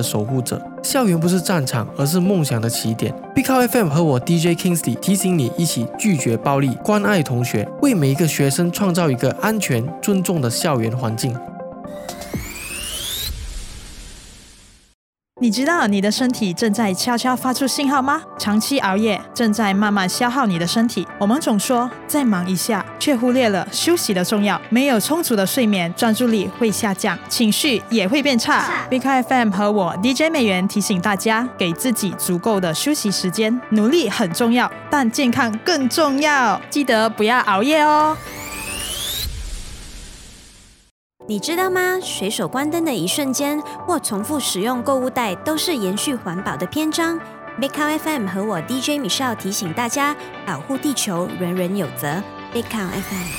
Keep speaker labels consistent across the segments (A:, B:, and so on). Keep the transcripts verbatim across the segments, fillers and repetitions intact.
A: 守护者。校园不是战场，而是梦想的起点。Big Cow F M 和我 D J Kingsley 提醒你一起拒绝暴力，关爱同学，为每一个学生创造一个安全、尊重的校园环境。
B: 你知道你的身体正在悄悄发出信号吗？长期熬夜正在慢慢消耗你的身体。我们总说再忙一下，却忽略了休息的重要。没有充足的睡眠，专注力会下降，情绪也会变差。Big F M 和我 D J 美元提醒大家，给自己足够的休息时间。努力很重要，但健康更重要，记得不要熬夜哦。
C: 你知道吗？随手关灯的一瞬间，或重复使用购物袋，都是延续环保的篇章。Big Cow F M 和我 D J Michelle 提醒大家，保护地球，人人有责。Big Cow F M。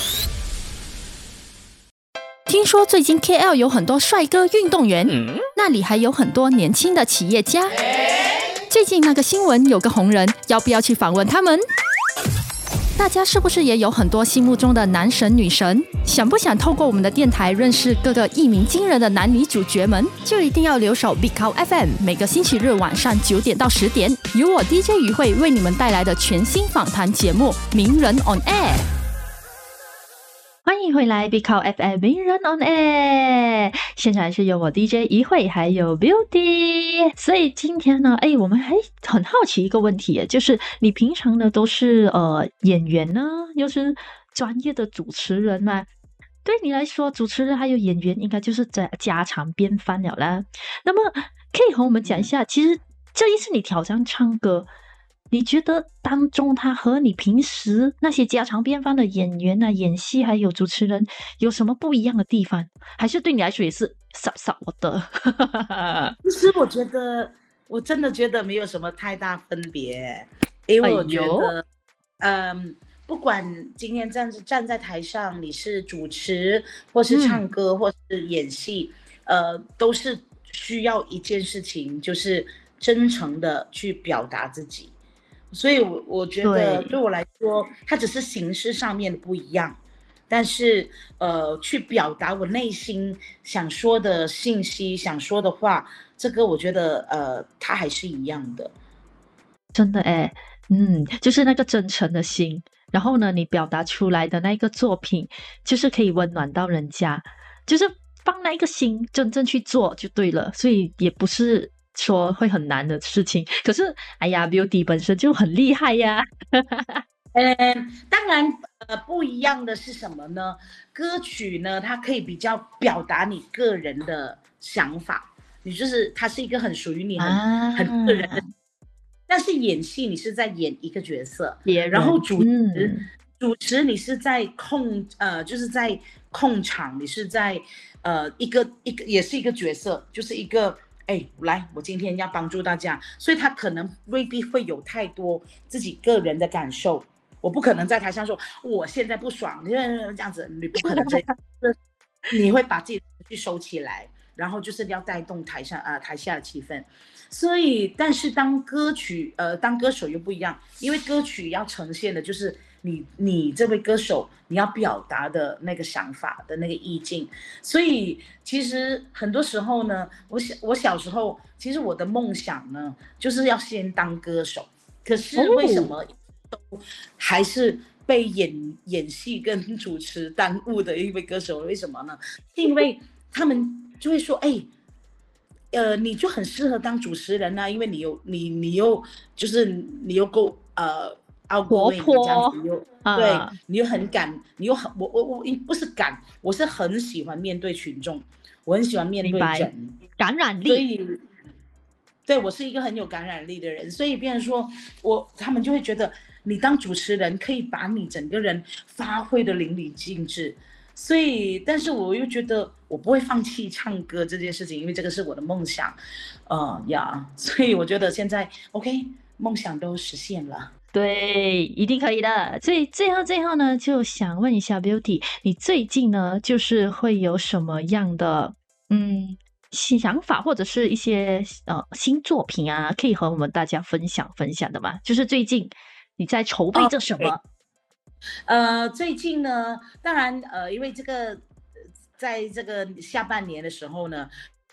D: 听说最近 K L 有很多帅哥运动员，嗯、那里还有很多年轻的企业家。最近那个新闻有个红人，要不要去访问他们？大家是不是也有很多心目中的男神女神？想不想透过我们的电台认识各个一鸣惊人的男女主角们？就一定要留守 Big Cow F M， 每个星期日晚上九点到十点，由我 D J 于慧为你们带来的全新访谈节目《名人 on Air》。欢迎回来 Big Cow F M 名人 on air， 现在是由我 D J 一慧还有 Beauty， 所以今天呢，哎，我们还很好奇一个问题，就是你平常呢都是呃演员呢，又是专业的主持人嘛？对你来说，主持人还有演员应该就是在家常便饭了啦。那么可以和我们讲一下，其实这一次你挑战唱歌，你觉得当中他和你平时那些家常便饭的演员啊、演戏还有主持人有什么不一样的地方？还是对你来说也是傻傻的？
E: 其实我觉得，我真的觉得没有什么太大分别，因为我觉得，哎、嗯，不管今天站站在台上，你是主持或是唱歌、嗯、或是演戏，呃，都是需要一件事情，就是真诚的去表达自己。所以我，我觉得对我来说，它只是形式上面的不一样，但是呃，去表达我内心想说的信息、想说的话，这个我觉得呃，它还是一样的。
D: 真的哎，嗯，就是那个真诚的心，然后呢，你表达出来的那个作品，就是可以温暖到人家，就是放那一个心，真正去做就对了，所以也不是说会很难的事情，可是哎呀 Beauty 本身就很厉害呀。
E: 嗯，当然呃不一样的是什么呢？歌曲呢，它可以比较表达你个人的想法，你就是它是一个很属于你很、啊、很个人的，但是演戏你是在演一个角色，然后主持、嗯、主持你是在控呃就是在控场，你是在呃一个一个也是一个角色，就是一个哎，来，我今天要帮助大家，所以他可能未必会有太多自己个人的感受。我不可能在台上说我现在不爽，这样子你不可能这样，你会把自己的情绪收起来，然后就是要带动台上啊、呃、台下的气氛。所以，但是当歌曲呃当歌手又不一样，因为歌曲要呈现的就是你你这位歌手你要表达的那个想法的那个意境。所以其实很多时候呢，我小我小时候其实我的梦想呢就是要先当歌手，可是为什么都还是被演演戏跟主持耽误的一位歌手？为什么呢？因为他们就会说，哎，呃，你就很适合当主持人啊，因为你有你你又就是你又够呃。
D: 活泼，
E: 这样子你又、啊、对，你又很敢，你又很我我我不是敢，我是很喜欢面对群众，我很喜欢面对人，
D: 感染力。
E: 所以，对我是一个很有感染力的人，所以变成说我他们就会觉得你当主持人可以把你整个人发挥的淋漓尽致。所以，但是我又觉得我不会放弃唱歌这件事情，因为这个是我的梦想，呃呀，所以我觉得现在 OK， 梦想都实现了。
D: 对，一定可以的。所以最后最后呢，就想问一下 Beauty， 你最近呢，就是会有什么样的嗯想法，或者是一些呃新作品啊，可以和我们大家分享分享的吗？就是最近你在筹备着什么？哦
E: 呃，最近呢，当然呃，因为这个在这个下半年的时候呢，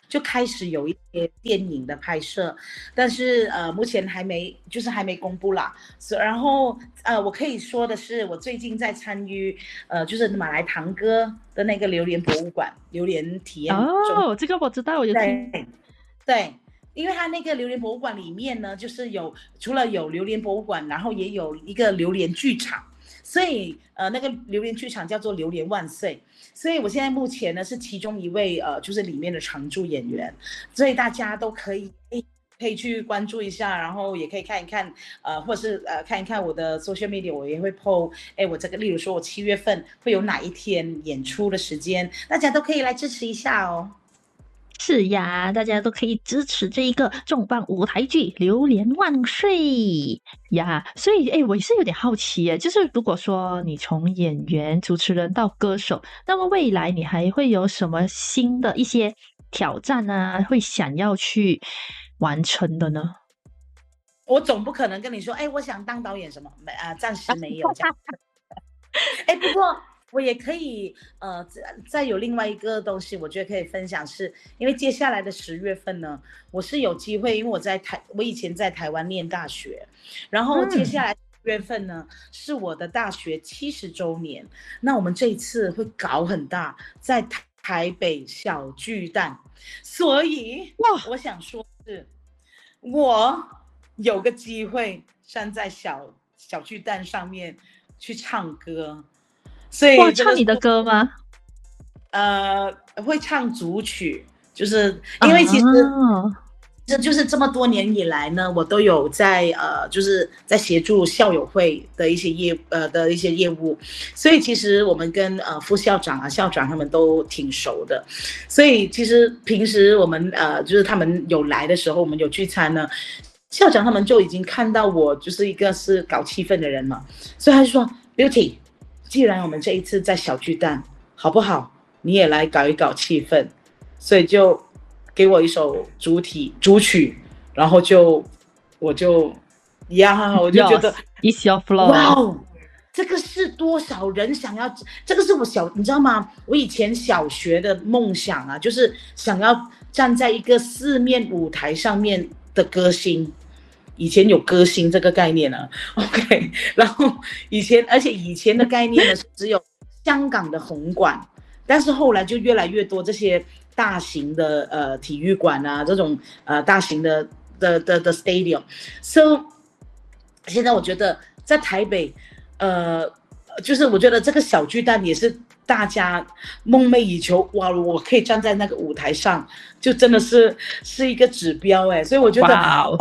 E: 就开始有一些电影的拍摄，但是呃目前还没就是还没公布啦。然后呃我可以说的是，我最近在参与呃就是马来堂哥的那个榴莲博物馆榴莲体验
D: 哦，这个我知道，我有听。
E: 对对。因为它那个榴莲博物馆里面呢，就是有除了有榴莲博物馆，然后也有一个榴莲剧场，所以呃那个榴莲剧场叫做榴莲万岁，所以我现在目前呢是其中一位呃就是里面的常驻演员，所以大家都可以可以去关注一下，然后也可以看一看呃或者是呃看一看我的 social media， 我也会 po 哎我这个例如说我七月份会有哪一天演出的时间，大家都可以来支持一下哦。
F: 是呀，大家都可以支持这一个重磅舞台剧《榴莲万岁》呀。所以，哎，我是有点好奇耶，就是如果说你从演员、主持人到歌手，那么未来你还会有什么新的一些挑战啊，会想要去完成的呢？
E: 我总不可能跟你说，哎，我想当导演什么，没啊，暂时没有这样。哎，不过。我也可以，呃，再有另外一个东西，我觉得可以分享是，是因为接下来的十月份呢，我是有机会，因为我在台，我以前在台湾念大学，然后接下来十月份呢、嗯、是我的大学七十周年，那我们这一次会搞很大，在台北小巨蛋，所以我想说是，我有个机会站在小小巨蛋上面去唱歌。所以
F: 哇，唱你的歌吗？
E: 呃，会唱组曲，就是因为其实这、啊、就是这么多年以来呢，我都有在呃，就是在协助校友会的一些业呃的一些业务，所以其实我们跟呃副校长啊、校长他们都挺熟的，所以其实平时我们呃就是他们有来的时候，我们有聚餐呢，校长他们就已经看到我就是一个是搞气氛的人嘛，所以他就说 Beauty。既然我们这一次在小巨蛋，好不好？你也来搞一搞气氛，所以就给我一首主题主曲，然后就我就呀，我就觉得
F: It's your flow，
E: 哇哦，这个是多少人想要？这个是我小，你知道吗？我以前小学的梦想啊，就是想要站在一个四面舞台上面的歌星。以前有歌星这个概念啊 ，OK， 然后以前，而且以前的概念呢是只有香港的红馆，但是后来就越来越多这些大型的呃体育馆啊，这种呃大型的的的的 stadium，so 现在我觉得在台北，呃，就是我觉得这个小巨蛋也是大家梦寐以求，哇，我可以站在那个舞台上，就真的是是一个指标哎，所以我觉得。
F: Wow.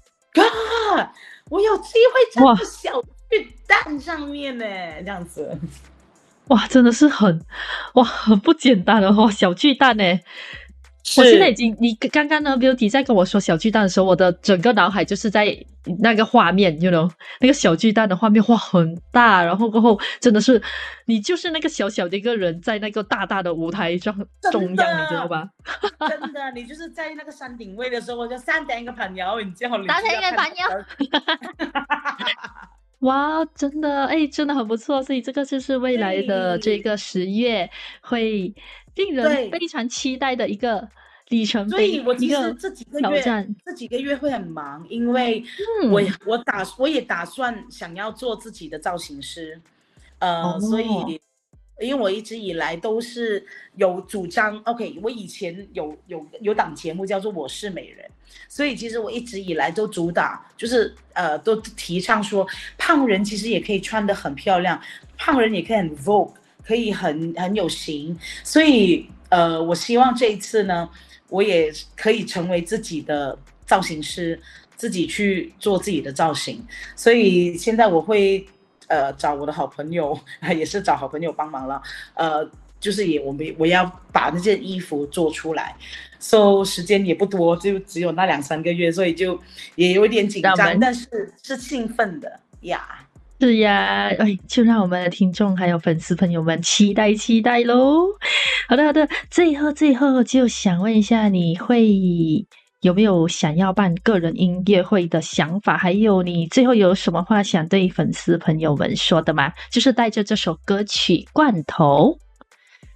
E: God， 我有机会站在小巨蛋上面呢，这样子，
F: 哇，真的是很哇，很不简单的哦，小巨蛋呢。我现在已经，你刚刚呢 Beauty 在跟我说小巨蛋的时候，我的整个脑海就是在那个画面 you know 那个小巨蛋的画面，哇，很大，然后过后真的是你就是那个小小的一个人在那个大大的舞台中中央，你知道吧？
E: 真的，你就是在那个山頂位的時候，我就山頂嘅朋友，然之後你
F: 山頂嘅朋友。哇，真的，哎，真的很不错，所以这个就是未来的这个十月会令人非常期待的一个里程碑。
E: 所以我其实这几个月这几个月会很忙，因为我、嗯、我打我也打算想要做自己的造型师，呃，哦、所以。因为我一直以来都是有主张 ，OK， 我以前有有有档节目叫做《我是美人》，所以其实我一直以来都主打，就是呃，都提倡说，胖人其实也可以穿得很漂亮，胖人也可以很 Vogue， 可以很很有型，所以呃，我希望这一次呢，我也可以成为自己的造型师，自己去做自己的造型，所以现在我会。呃，找我的好朋友，也是找好朋友帮忙了。呃，就是也我们我要把那件衣服做出来，所以时间也不多，就只有那两三个月，所以就也有一点紧张，但是是兴奋的呀。
F: 是呀，哎，就让我们的听众还有粉丝朋友们期待期待咯。好的好的，最后最后就想问一下，你会有没有想要办个人音乐会的想法？还有你最后有什么话想对粉丝朋友们说的吗？就是带着这首歌曲《罐头》。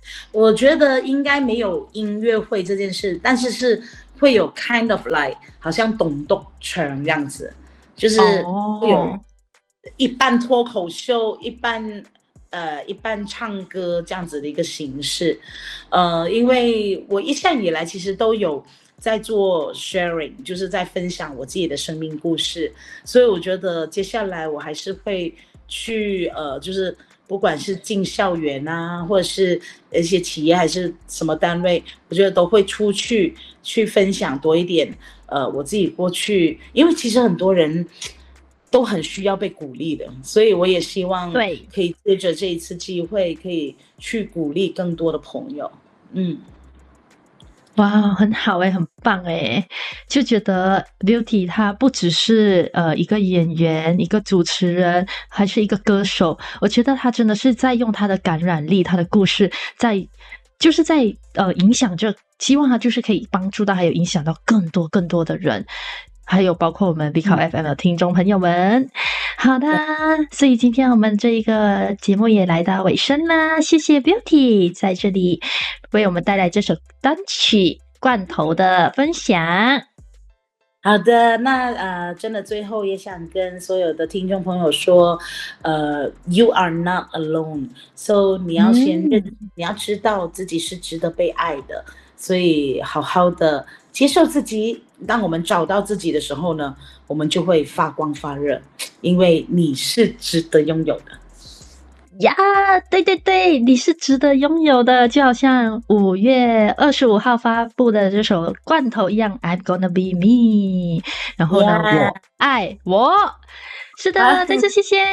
E: 我觉得应该没有音乐会这件事，但是是会有 kind of like 好像董栋城这样子，就是会有一半脱口秀，一半呃一半唱歌这样子的一个形式。呃，因为我一向以来其实都有在做 sharing， 就是在分享我自己的生命故事，所以我觉得接下来我还是会去呃就是。不管是进校园啊，或者是一些企业还是什么单位，我觉得都会出去去分享多一点。呃，我自己过去，因为其实很多人都很需要被鼓励的，所以我也希望
F: 对
E: 可以借着这一次机会，可以去鼓励更多的朋友。嗯。
F: 哇，很好诶，很棒诶，就觉得 Beauty 她不只是呃一个演员，一个主持人，还是一个歌手。我觉得她真的是在用她的感染力，她的故事在就是在呃影响着，希望她就是可以帮助到还有影响到更多更多的人。还有包括我们 Big House F M 的听众朋友们。好的，所以今天我们这一个节目也来到尾声啦，谢谢 Beauty 在这里为我们带来这首单曲《罐头》的分享。
E: 好的，那呃，真的最后也想跟所有的听众朋友说，呃 ，You are not alone，so 你要先认，嗯、你要知道自己是值得被爱的，所以好好的接受自己。当我们找到自己的时候呢，我们就会发光发热，因为你是值得拥有的。
F: 呀，对对对，你是值得拥有的，就好像五月二十五号发布的这首《罐头》一样 ，I'm gonna be me。然后呢， yeah. 我爱我。是的，啊、再次谢谢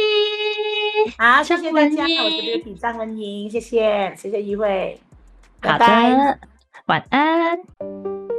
F: Beauty。
E: 好，谢谢大家，我是 Beauty 张文莹，谢谢，谢谢一慧，
F: 好的，拜拜，晚安。